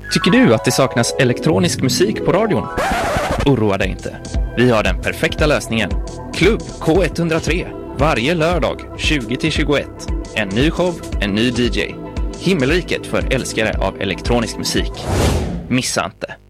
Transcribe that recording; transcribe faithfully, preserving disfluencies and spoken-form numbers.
Tycker du att det saknas elektronisk musik på radion? Oroa dig inte. Vi har den perfekta lösningen. Klubb K ett noll tre. Varje lördag tjugo till tjugoett. En ny show, en ny D J. Himmelriket för älskare av elektronisk musik. Missa inte.